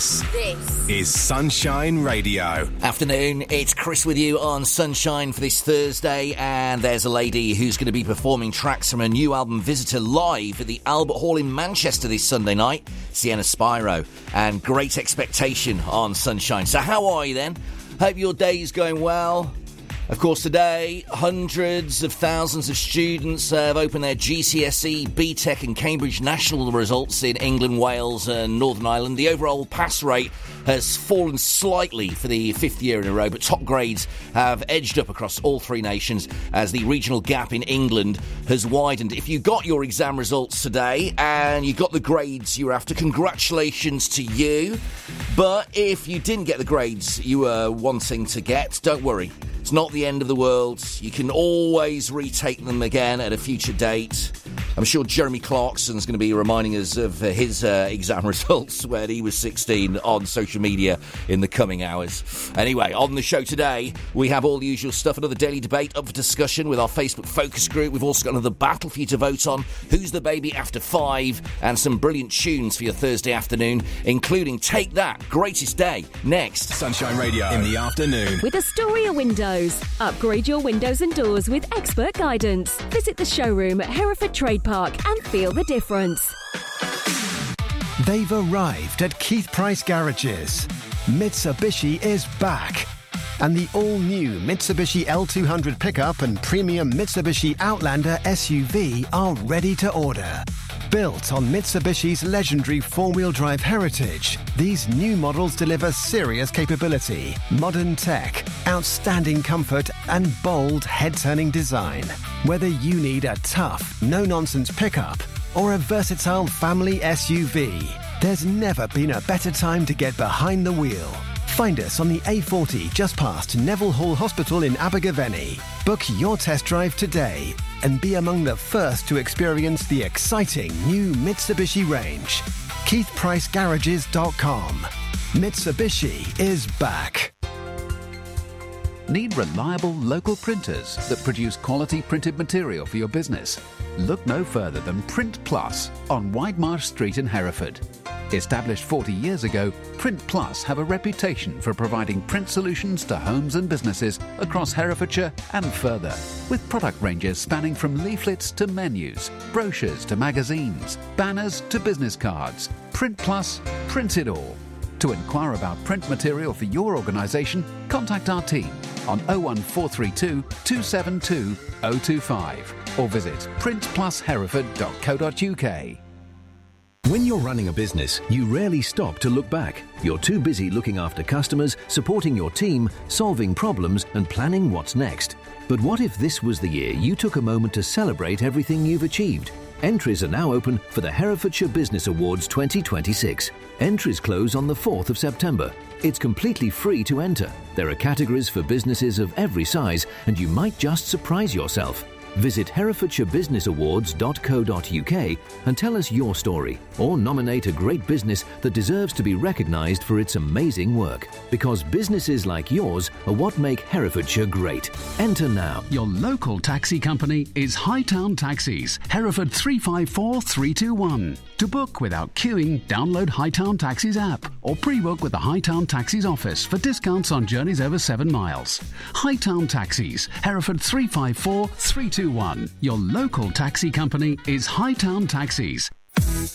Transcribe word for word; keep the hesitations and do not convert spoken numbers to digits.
This, this is Sunshine Radio. Afternoon, it's Chris with you on Sunshine for this Thursday, and there's a lady who's going to be performing tracks from her new album Visitor live at the Albert Hall in Manchester this Sunday night, Sienna Spiro, and Great Expectation on Sunshine. So how are you then? Hope your day's going well. Of course, today, hundreds of thousands of students have opened their G C S E, B TEC and Cambridge National results in England, Wales and Northern Ireland. The overall pass rate has fallen slightly for the fifth year in a row, but top grades have edged up across all three nations as the regional gap in England has widened. If you got your exam results today and you got the grades you were after, congratulations to you. But if you didn't get the grades you were wanting to get, don't worry. It's not the end of the world. You can always retake them again at a future date. I'm sure Jeremy Clarkson's going to be reminding us of his uh, exam results when he was sixteen on social media in the coming hours. Anyway, on the show today, we have all the usual stuff. Another daily debate up for discussion with our Facebook focus group. We've also got another battle for you to vote on. Who's the baby after five? And some brilliant tunes for your Thursday afternoon, including Take That, Greatest Day, next. Sunshine Radio in the afternoon. With Astoria Windows. Upgrade your windows and doors with expert guidance. Visit the showroom at Hereford Trade Park and feel the difference. They've arrived at Keith Price Garages. Mitsubishi is back. And the all-new Mitsubishi L two hundred pickup and premium Mitsubishi Outlander S U V are ready to order. Built on Mitsubishi's legendary four-wheel drive heritage, these new models deliver serious capability, modern tech, outstanding comfort, and bold head-turning design. Whether you need a tough, no-nonsense pickup or a versatile family S U V, there's never been a better time to get behind the wheel. Find us on the A forty just past Neville Hall Hospital in Abergavenny. Book your test drive today and be among the first to experience the exciting new Mitsubishi range. Keith Price Garages dot com. Mitsubishi is back. Need reliable local printers that produce quality printed material for your business? Look no further than Print Plus on Widemarsh Street in Hereford. Established forty years ago, Print Plus have a reputation for providing print solutions to homes and businesses across Herefordshire and further, with product ranges spanning from leaflets to menus, brochures to magazines, banners to business cards. Print Plus, print it all. To inquire about print material for your organisation, contact our team on oh one four three two, two seven two, oh two five or visit print plus hereford dot co dot uk. When you're running a business, you rarely stop to look back. You're too busy looking after customers, supporting your team, solving problems, and planning what's next. But what if this was the year you took a moment to celebrate everything you've achieved? Entries are now open for the Herefordshire Business Awards twenty twenty-six. Entries close on the fourth of September. It's completely free to enter. There are categories for businesses of every size, and you might just surprise yourself. Visit herefordshire business awards dot co dot uk and tell us your story, or nominate a great business that deserves to be recognised for its amazing work. Because businesses like yours are what make Herefordshire great. Enter now. Your local taxi company is Hightown Taxis, Hereford three five four three two one. To book without queuing, download Hightown Taxis app or pre-book with the Hightown Taxis office for discounts on journeys over seven miles. Hightown Taxis, Hereford three five four three two one. Your local taxi company is Hightown Taxis.